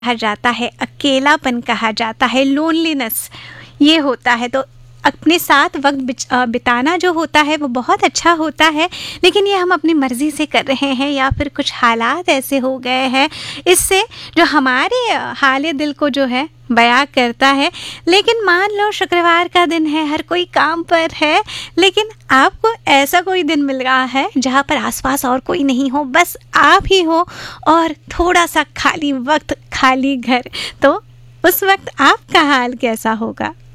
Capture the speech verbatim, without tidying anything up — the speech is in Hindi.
कहा जाता है, अकेलापन कहा जाता है, लोनलीनेस ये होता है। तो अपने साथ वक्त बिच- अ, बिताना जो होता है वो बहुत अच्छा होता है, लेकिन ये हम अपनी मर्ज़ी से कर रहे हैं या फिर कुछ हालात ऐसे हो गए हैं इससे जो हमारे अ, हाल दिल को जो है बयां करता है। लेकिन मान लो शुक्रवार का दिन है, हर कोई काम पर है, लेकिन आपको ऐसा कोई दिन मिल रहा है जहाँ पर आसपास और कोई नहीं हो, बस आप ही हो और थोड़ा सा खाली वक्त, खाली घर, तो उस वक्त आपका हाल कैसा होगा?